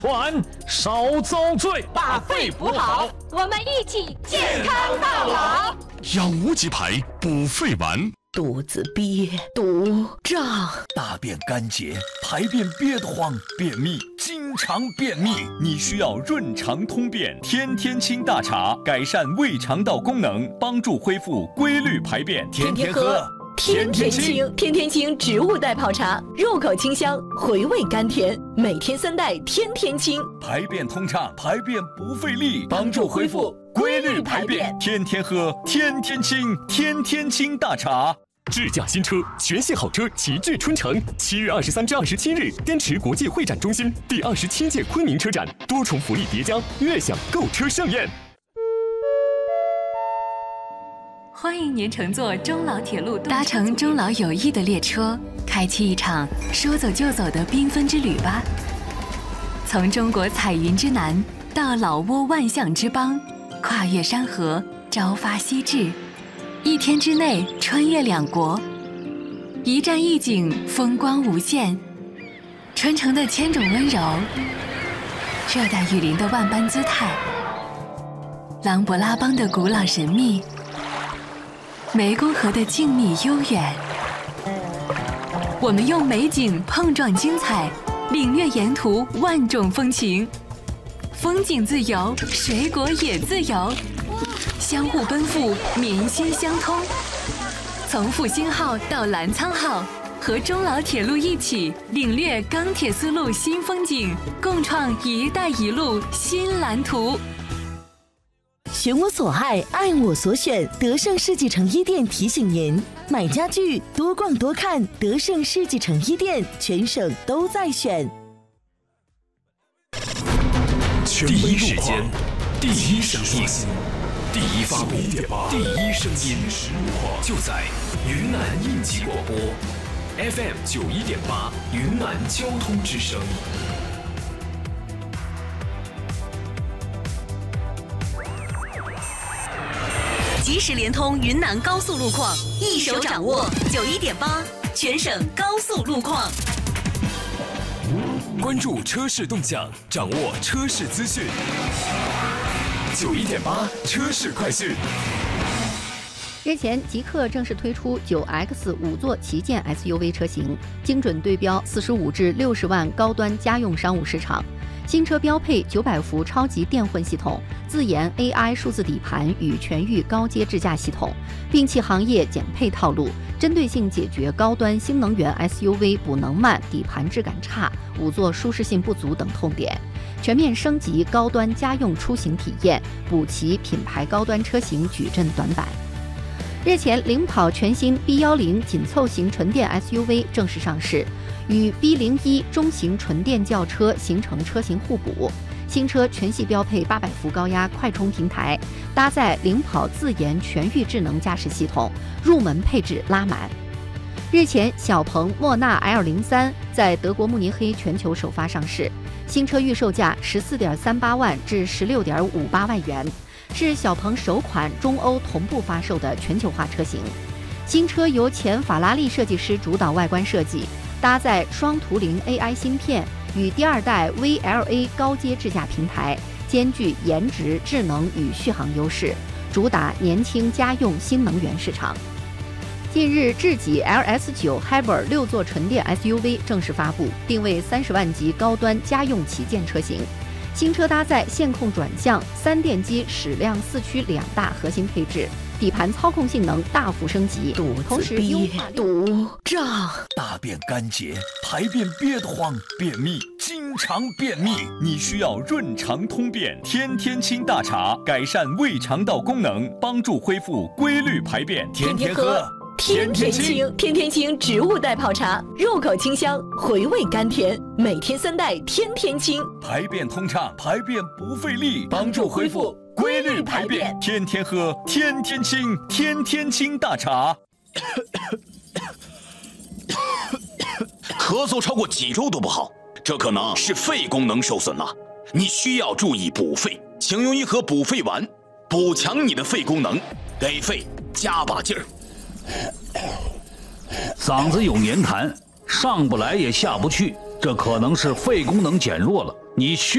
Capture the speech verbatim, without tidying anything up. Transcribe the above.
还少遭罪， 把肺补好，我们一起健康到老。 养无极牌补肺丸。 肚子憋、肚胀， 大便干结，排便憋得慌，便秘，经常便秘，你需要润肠通便天天清大茶，改善胃肠道功能，帮助恢复规律排便。 天天喝，天天清，天天清植物代泡茶，入口清香，回味甘甜，每天三袋，天天清， 排便通畅，排便不费力，帮助恢复规律排便。天天喝，天天清，天天清大茶。 智驾新车，全系好车齐聚春城。七月二十三至二十七日，滇池国际会展中心第二十七届昆明车展，多重福利叠加，悦享购车盛宴。 欢迎您乘坐中老铁路，搭乘中老友谊的列车，开启一场说走就走的缤纷之旅吧。从中国彩云之南到老挝万象之邦，跨越山河，朝发夕至。一天之内穿越两国，一站一景，风光无限。春城的千种温柔，热带雨林的万般姿态，琅勃拉邦的古老神秘，湄公河的静谧悠远。我们用美景碰撞精彩，领略沿途万种风情。风景自由，水果也自由。相互奔赴，民心相通。从复兴号到澜沧号，和中老铁路一起领略钢铁丝路新风景，共创“一带一路”新蓝图。 选我所爱，爱我所选。德胜世纪城一店提醒您：买家具多逛多看，德胜世纪城一店全省都在选。 第一时间，第一声音。第一发布，第一声音，就在云南应急广播 F M 九一点八，云南交通之声。 及时联通云南高速路况，一手掌握九一点八全省高速路况。 关注车市动向，掌握车市资讯。九一点八车市快讯。 日前，极氪正式推出九 X 五座旗舰 S U V 车型，精准对标四十五至六十万高端家用商务市场。新车标配九百伏超级电混系统、自研 A I 数字底盘与全域高阶智驾系统，摒弃行业减配套路，针对性解决高端新能源 S U V 补能慢、底盘质感差、五座舒适性不足等痛点，全面升级高端家用出行体验，补齐品牌高端车型矩阵短板。日前，领跑全新 B 一零紧凑型纯电 S U V 正式上市，与 B 零一中型纯电轿车形成车型互补。新车全系标配八百伏高压快充平台，搭载领跑自研全域智能驾驶系统，入门配置拉满。日前，小鹏莫纳 L 零三在德国慕尼黑全球首发上市，新车预售价十四点三八万至十六点五八万元。是小鹏首款中欧同步发售的全球化车型。新车由前法拉利设计师主导外观设计，搭载双图灵 A I 芯片与第二代 V L A 高阶智驾平台，兼具颜值、智能与续航优势，主打年轻家用新能源市场。近日，智己 L S 九 Hybrid 六座纯电 S U V 正式发布，定位三十万级高端家用旗舰车型。新车搭载线控转向、三电机矢量四驱两大核心配置，底盘操控性能大幅升级，同时优化肚胀， 大便干结，排便憋得慌，便秘，经常便秘，你需要润肠通便天天清大茶，改善胃肠道功能，帮助恢复规律排便。天天喝。 天天清，天天清植物代泡茶，入口清香，回味甘甜，每天三袋，天天清， 排便通畅，排便不费力，帮助恢复规律排便。天天喝，天天清，天天清大茶。 咳嗽超过几周都不好，这可能是肺功能受损了，你需要注意补肺，请用一盒补肺丸，补强你的肺功能，给肺加把劲儿。 嗓子有黏痰，上不来也下不去，这可能是肺功能减弱了，你需